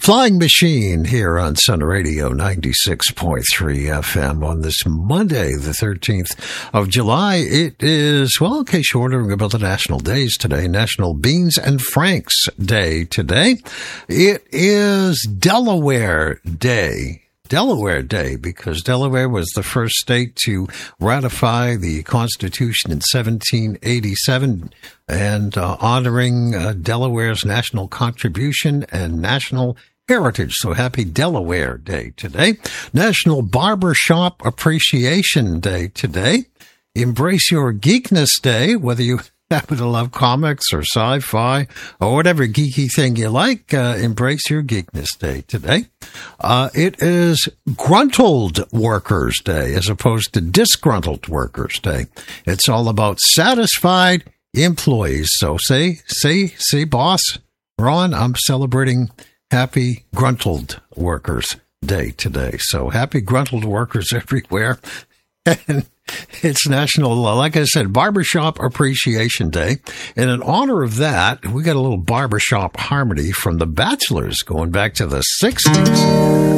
Flying Machine here on Sun Radio 96.3 FM on this Monday, the 13th of July. It is, well, in case you're wondering about the national days today, National Beans and Franks Day today. It is Delaware Day. Delaware Day, because Delaware was the first state to ratify the Constitution in 1787 and honoring Delaware's national contribution and national heritage. So happy Delaware Day today. National Barbershop Appreciation Day today. Embrace Your Geekness Day, whether you happen to love comics or sci-fi or whatever geeky thing you like. Embrace Your Geekness Day today. It is Gruntled Workers Day as opposed to Disgruntled Workers Day. It's all about satisfied employees. So say, boss, Ron, I'm celebrating Happy Gruntled Workers Day today. So happy Gruntled Workers everywhere. And it's National, like I said, Barbershop Appreciation Day. And in honor of that, we got a little barbershop harmony from the Bachelors going back to the 60s.